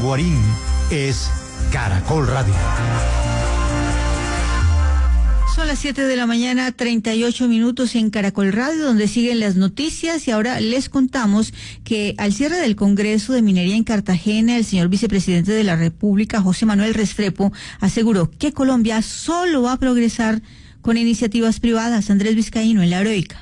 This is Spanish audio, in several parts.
Guarín es Caracol Radio. Son las 7 de la mañana, 38 minutos en Caracol Radio, donde siguen las noticias, y ahora les contamos que al cierre del Congreso de Minería en Cartagena, el señor vicepresidente de la República, José Manuel Restrepo, aseguró que Colombia solo va a progresar con iniciativas privadas. Andrés Vizcaíno en La Heroica.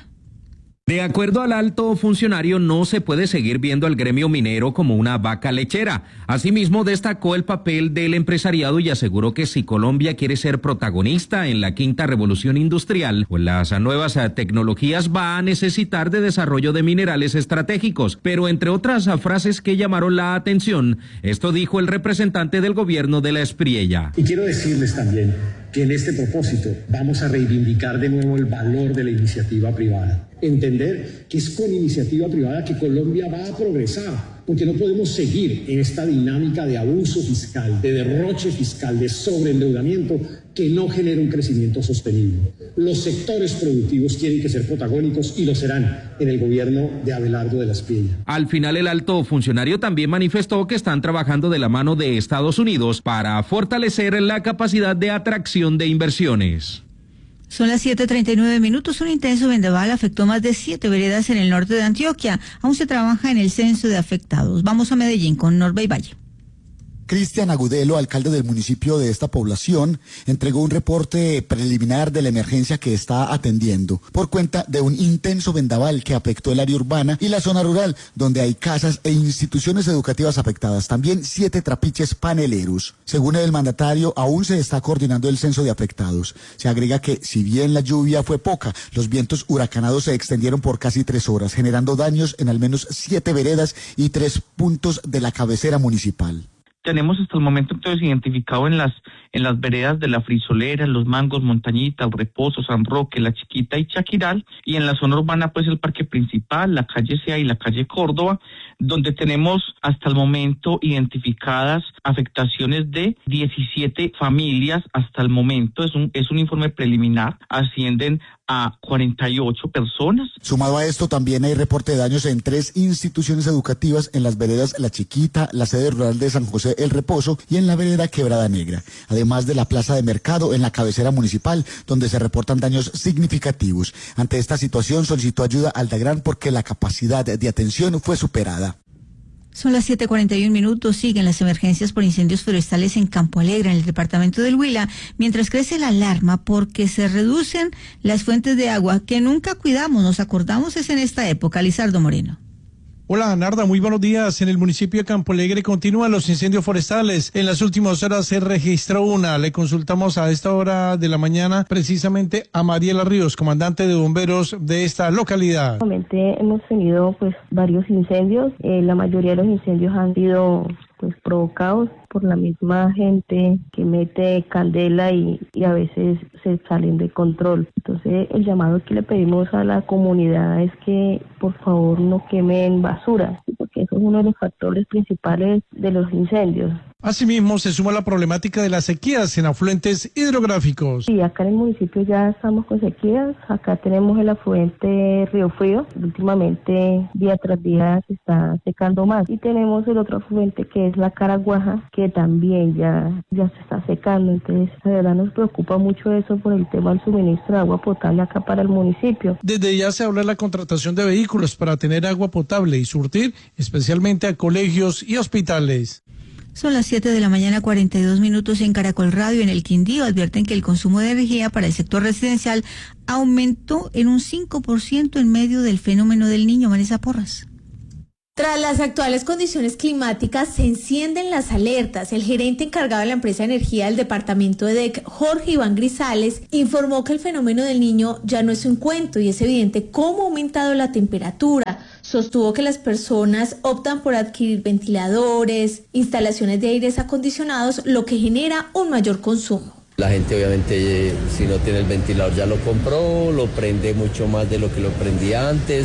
De acuerdo al alto funcionario, no se puede seguir viendo al gremio minero como una vaca lechera. Asimismo, destacó el papel del empresariado y aseguró que si Colombia quiere ser protagonista en la quinta revolución industrial o en las nuevas tecnologías, va a necesitar de desarrollo de minerales estratégicos. Pero entre otras frases que llamaron la atención, esto dijo el representante del gobierno de la Espriella. Y quiero decirles también que en este propósito vamos a reivindicar de nuevo el valor de la iniciativa privada. Entender que es con iniciativa privada que Colombia va a progresar, porque no podemos seguir en esta dinámica de abuso fiscal, de derroche fiscal, de sobreendeudamiento que no genera un crecimiento sostenible. Los sectores productivos tienen que ser protagónicos y lo serán en el gobierno de Abelardo de la Espriella. Al final, el alto funcionario también manifestó que están trabajando de la mano de Estados Unidos para fortalecer la capacidad de atracción de inversiones. Son las 7:39 minutos. Un intenso vendaval afectó más de 7 veredas en el norte de Antioquia. Aún se trabaja en el censo de afectados. Vamos a Medellín con Norbey Valle. Cristian Agudelo, alcalde del municipio de esta población, entregó un reporte preliminar de la emergencia que está atendiendo por cuenta de un intenso vendaval que afectó el área urbana y la zona rural, donde hay casas e instituciones educativas afectadas. También 7 trapiches paneleros. Según el mandatario, aún se está coordinando el censo de afectados. Se agrega que, si bien la lluvia fue poca, los vientos huracanados se extendieron por casi 3 horas, generando daños en al menos 7 veredas y 3 puntos de la cabecera municipal. Tenemos hasta el momento entonces identificado en las veredas de La Frisolera, Los Mangos, Montañita, El Reposo, San Roque, La Chiquita y Chaquiral, y en la zona urbana pues el Parque Principal, la calle Sea y la calle Córdoba, donde tenemos hasta el momento identificadas afectaciones de 17 familias hasta el momento. Es un informe preliminar, ascienden a 48 personas. Sumado a esto, también hay reporte de daños en 3 instituciones educativas en las veredas La Chiquita, la sede rural de San José El Reposo y en la vereda Quebrada Negra, además de la plaza de mercado en la cabecera municipal, donde se reportan daños significativos. Ante esta situación solicitó ayuda a Aldagran porque la capacidad de atención fue superada. Son las 7:41 minutos. Siguen las emergencias por incendios forestales en Campo Alegre, en el departamento del Huila, mientras crece la alarma porque se reducen las fuentes de agua que nunca cuidamos, nos acordamos, es en esta época. Lizardo Moreno. Hola, Narda, muy buenos días. En el municipio de Campo Alegre continúan los incendios forestales. En las últimas horas se registró una. Le consultamos a esta hora de la mañana precisamente a Mariela Ríos, comandante de bomberos de esta localidad. Realmente hemos tenido varios incendios. La mayoría de los incendios han sido provocados por la misma gente que mete candela y a veces se salen de control. Entonces el llamado que le pedimos a la comunidad es que por favor no quemen basura, porque eso es uno de los factores principales de los incendios. Asimismo, se suma la problemática de las sequías en afluentes hidrográficos. Sí, acá en el municipio ya estamos con sequías. Acá tenemos el afluente Río Frío. Últimamente, día tras día, se está secando más. Y tenemos el otro afluente que es la Caraguaja, que también ya se está secando. Entonces, la verdad nos preocupa mucho eso por el tema del suministro de agua potable acá para el municipio. Desde ya se habla de la contratación de vehículos para tener agua potable y surtir especialmente a colegios y hospitales. Son las 7 de la mañana, 42 minutos en Caracol Radio. En el Quindío advierten que el consumo de energía para el sector residencial aumentó en un 5% en medio del fenómeno del Niño. Vanessa Porras. Tras las actuales condiciones climáticas se encienden las alertas. El gerente encargado de la empresa de energía del departamento de DEC, Jorge Iván Grisales, informó que el fenómeno del Niño ya no es un cuento y es evidente cómo ha aumentado la temperatura. Sostuvo que las personas optan por adquirir ventiladores, instalaciones de aires acondicionados, lo que genera un mayor consumo. La gente obviamente si no tiene el ventilador ya lo compró, lo prende mucho más de lo que lo prendía antes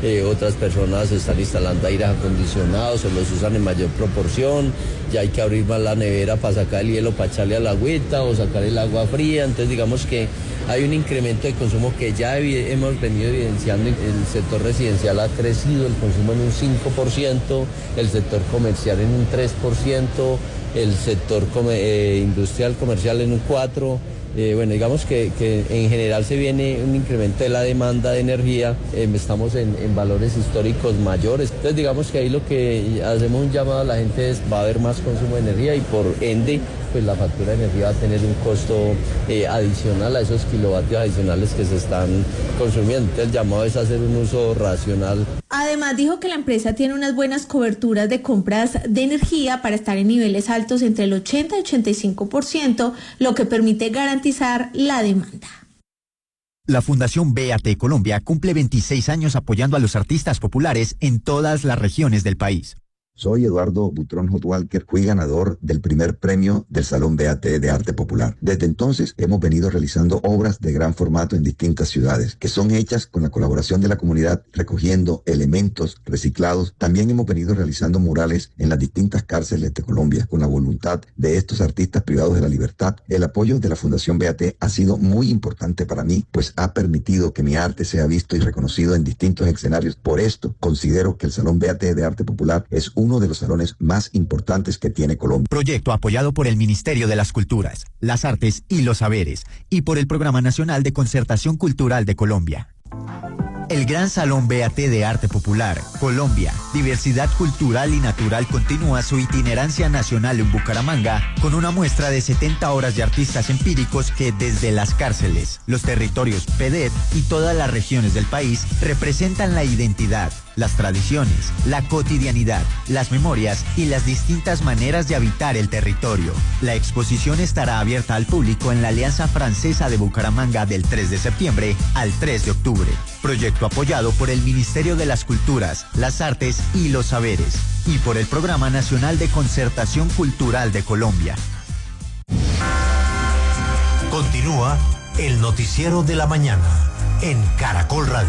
otras personas están instalando aires acondicionados o los usan en mayor proporción, ya hay que abrir más la nevera para sacar el hielo, para echarle a la agüita o sacar el agua fría, entonces digamos que hay un incremento de consumo que ya hemos venido evidenciando. El sector residencial ha crecido el consumo en un 5%, el sector comercial en un 3%, el sector industrial comercial en un 4%. Bueno, digamos que en general se viene un incremento de la demanda de energía, estamos en valores históricos mayores, entonces digamos que ahí lo que hacemos un llamado a la gente es va a haber más consumo de energía y por ende pues la factura de energía va a tener un costo adicional a esos kilovatios adicionales que se están consumiendo, entonces el llamado es hacer un uso racional. Además dijo que la empresa tiene unas buenas coberturas de compras de energía para estar en niveles altos entre el 80 y 85%, lo que permite garantizar la demanda. La Fundación BAT Colombia cumple 26 años apoyando a los artistas populares en todas las regiones del país. Soy Eduardo Butrón Hotwalker, fui ganador del primer premio del Salón BAT de Arte Popular. Desde entonces hemos venido realizando obras de gran formato en distintas ciudades, que son hechas con la colaboración de la comunidad, recogiendo elementos reciclados. También hemos venido realizando murales en las distintas cárceles de Colombia, con la voluntad de estos artistas privados de la libertad. El apoyo de la Fundación BAT ha sido muy importante para mí, pues ha permitido que mi arte sea visto y reconocido en distintos escenarios. Por esto, considero que el Salón BAT de Arte Popular es uno de los salones más importantes que tiene Colombia. Proyecto apoyado por el Ministerio de las Culturas, las Artes y los Saberes y por el Programa Nacional de Concertación Cultural de Colombia. El Gran Salón BAT de Arte Popular, Colombia, Diversidad Cultural y Natural continúa su itinerancia nacional en Bucaramanga con una muestra de 70 horas de artistas empíricos que desde las cárceles, los territorios PEDET y todas las regiones del país representan la identidad, las tradiciones, la cotidianidad, las memorias y las distintas maneras de habitar el territorio. La exposición estará abierta al público en la Alianza Francesa de Bucaramanga del 3 de septiembre al 3 de octubre. Proyecto apoyado por el Ministerio de las Culturas, las Artes y los Saberes y por el Programa Nacional de Concertación Cultural de Colombia. Continúa el noticiero de la mañana en Caracol Radio.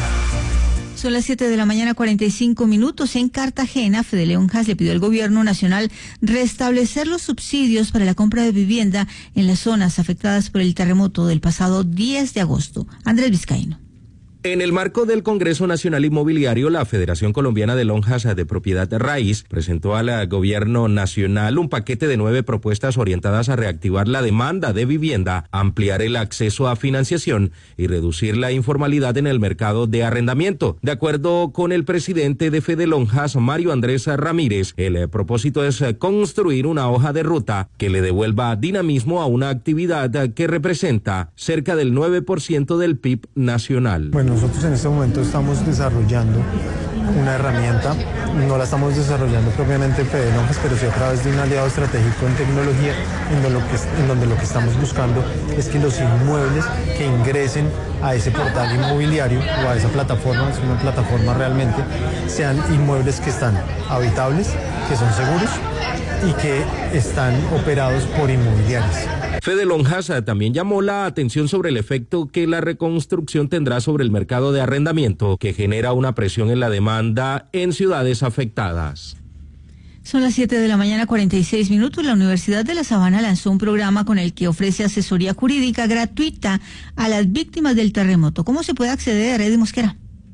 Son las 7 de la mañana, 45 minutos. En Cartagena, Fede León Haas le pidió al gobierno nacional restablecer los subsidios para la compra de vivienda en las zonas afectadas por el terremoto del pasado 10 de agosto. Andrés Vizcaíno. En el marco del Congreso Nacional Inmobiliario, la Federación Colombiana de Lonjas de Propiedad Raíz presentó al Gobierno Nacional un paquete de 9 propuestas orientadas a reactivar la demanda de vivienda, ampliar el acceso a financiación y reducir la informalidad en el mercado de arrendamiento. De acuerdo con el presidente de Fede Lonjas, Mario Andrés Ramírez, el propósito es construir una hoja de ruta que le devuelva dinamismo a una actividad que representa cerca del 9% del PIB nacional. Bueno, nosotros en este momento estamos desarrollando una herramienta, no la estamos desarrollando propiamente en Fede Lonjas, pero sí a través de un aliado estratégico en tecnología, en donde lo que estamos buscando es que los inmuebles que ingresen a ese portal inmobiliario o a esa plataforma, es una plataforma realmente, sean inmuebles que están habitables, que son seguros y que están operados por inmobiliarias. Fede Lonjas también llamó la atención sobre el efecto que la reconstrucción tendrá sobre el mercado de arrendamiento, que genera una presión en la demanda en ciudades afectadas. Son las 7 de la mañana, 46 minutos. La Universidad de La Sabana lanzó un programa con el que ofrece asesoría jurídica gratuita a las víctimas del terremoto. ¿Cómo se puede acceder, Eddie Mosquera?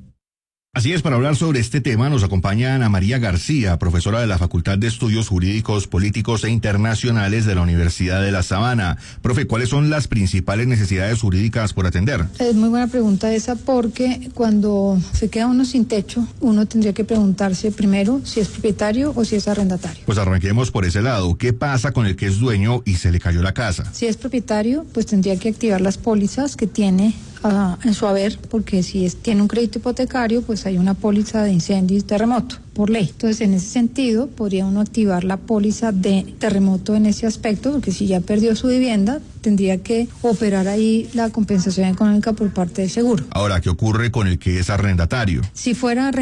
Así es, para hablar sobre este tema nos acompaña Ana María García, profesora de la Facultad de Estudios Jurídicos, Políticos e Internacionales de la Universidad de La Sabana. Profe, ¿cuáles son las principales necesidades jurídicas por atender? Es muy buena pregunta esa, porque cuando se queda uno sin techo, uno tendría que preguntarse primero si es propietario o si es arrendatario. Pues arranquemos por ese lado. ¿Qué pasa con el que es dueño y se le cayó la casa? Si es propietario, pues tendría que activar las pólizas que tiene en su haber, porque si tiene un crédito hipotecario, pues hay una póliza de incendio y terremoto, por ley. Entonces, en ese sentido, podría uno activar la póliza de terremoto en ese aspecto, porque si ya perdió su vivienda, tendría que operar ahí la compensación económica por parte del seguro. Ahora, ¿qué ocurre con el que es arrendatario? Si fuera